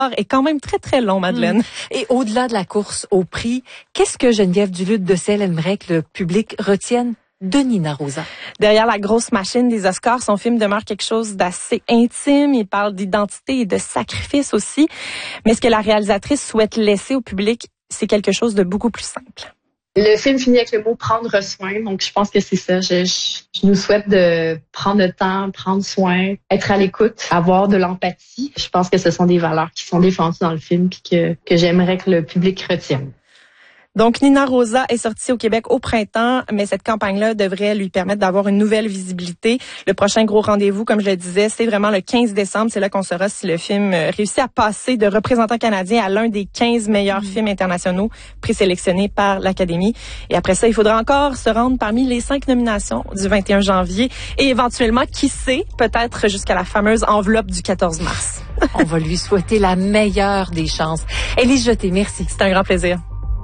est quand même très, très long, Madeleine. Et au-delà de la course au prix, qu'est-ce que Geneviève Duluth-Decelles aimerait que le public retienne de Nina Rosa? Derrière la grosse machine des Oscars, son film demeure quelque chose d'assez intime. Il parle d'identité et de sacrifice aussi. Mais ce que la réalisatrice souhaite laisser au public, c'est quelque chose de beaucoup plus simple. Le film finit avec le mot « prendre soin », donc je pense que c'est ça. Je nous souhaite de prendre le temps, prendre soin, être à l'écoute, avoir de l'empathie. Je pense que ce sont des valeurs qui sont défendues dans le film et que j'aimerais que le public retienne. Donc, Nina Rosa est sortie au Québec au printemps, mais cette campagne-là devrait lui permettre d'avoir une nouvelle visibilité. Le prochain gros rendez-vous, comme je le disais, c'est vraiment le 15 décembre. C'est là qu'on saura si le film réussit à passer de représentant canadien à l'un des 15 meilleurs films internationaux présélectionnés par l'Académie. Et après ça, il faudra encore se rendre parmi les 5 nominations du 21 janvier et éventuellement, qui sait, peut-être jusqu'à la fameuse enveloppe du 14 mars. On va lui souhaiter la meilleure des chances. Élise Jeté, merci. C'est un grand plaisir.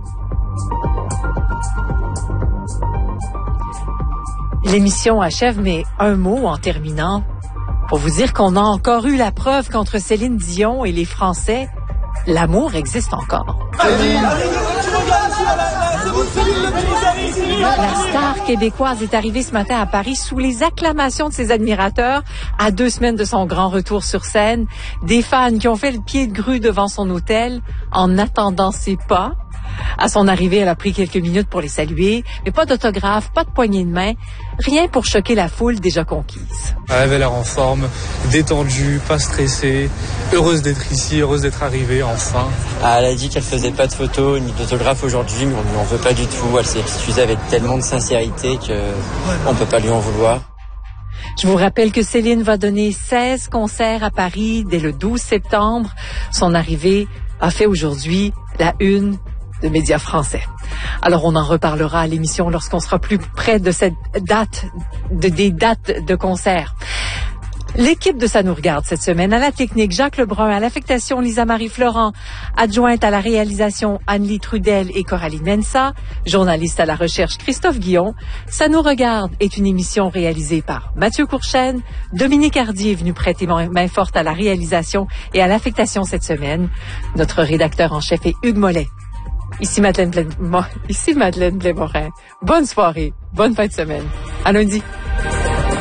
L'émission achève, mais un mot en terminant. Pour vous dire qu'on a encore eu la preuve qu'entre Céline Dion et les Français, l'amour existe encore. La star québécoise est arrivée ce matin à Paris sous les acclamations de ses admirateurs à 2 semaines de son grand retour sur scène. Des fans qui ont fait le pied de grue devant son hôtel en attendant ses pas. À son arrivée, elle a pris quelques minutes pour les saluer, mais pas d'autographe, pas de poignée de main, rien pour choquer la foule déjà conquise. Elle avait l'air en forme, détendue, pas stressée, heureuse d'être ici, heureuse d'être arrivée, enfin. Elle a dit qu'elle faisait pas de photos ni d'autographes aujourd'hui, mais on lui en veut pas du tout. Elle s'est excusée avec tellement de sincérité qu'on peut pas lui en vouloir. Je vous rappelle que Céline va donner 16 concerts à Paris dès le 12 septembre. Son arrivée a fait aujourd'hui la une de médias français. Alors, on en reparlera à l'émission lorsqu'on sera plus près de cette date, des dates de concert. L'équipe de Ça nous regarde cette semaine, à la technique, Jacques Lebrun, à l'affectation, Lisa-Marie Florent, adjointe à la réalisation, Anne-Lie Trudel et Coralie Mensa, journaliste à la recherche, Christophe Guillon. Ça nous regarde est une émission réalisée par Mathieu Courchaine. Dominique Hardy est venu prêter main forte à la réalisation et à l'affectation cette semaine. Notre rédacteur en chef est Hugues Mollet. Ici Madeleine Blais-Morin. Bonne soirée, bonne fin de semaine. À lundi.